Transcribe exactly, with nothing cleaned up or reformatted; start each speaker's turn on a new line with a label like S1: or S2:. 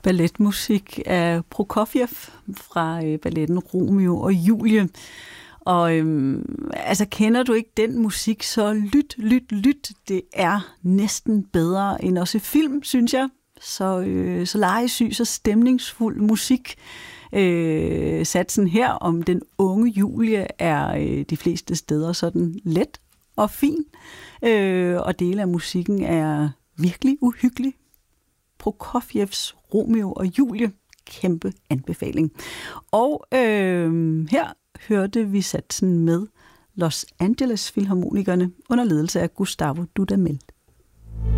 S1: balletmusik af Prokofjev fra øh, balletten Romeo og Julie. Og øhm, altså, kender du ikke den musik, så lyt, lyt, lyt. Det er næsten bedre end også film, synes jeg. Så, øh, så legesyg, så stemningsfuld musik. Øh, satsen her om den unge Julie er øh, de fleste steder sådan let og fin. Øh, og dele af musikken er virkelig uhyggelig. Prokofjevs Romeo og Julie, kæmpe anbefaling. Og øh, her hørte vi satsen med Los Angeles Filharmonikerne under ledelse af Gustavo Dudamel.